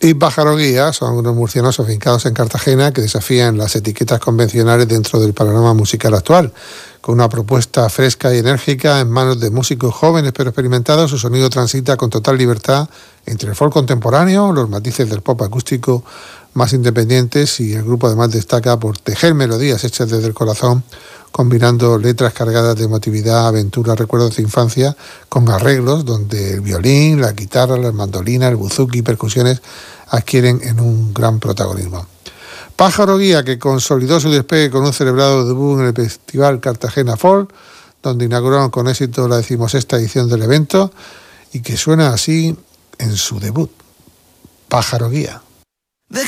Y Pájaro Guía son unos murcianos afincados en Cartagena que desafían las etiquetas convencionales dentro del panorama musical actual. Con una propuesta fresca y enérgica en manos de músicos jóvenes pero experimentados, su sonido transita con total libertad entre el folk contemporáneo, los matices del pop acústico más independientes, y el grupo además destaca por tejer melodías hechas desde el corazón, combinando letras cargadas de emotividad, aventura, recuerdos de infancia, con arreglos donde el violín, la guitarra, las mandolinas, el buzuki y percusiones adquieren en un gran protagonismo. Pájaro Guía, que consolidó su despegue con un celebrado debut en el Festival Cartagena Folk, donde inauguraron con éxito la 16ª edición del evento, y que suena así en su debut. Pájaro Guía.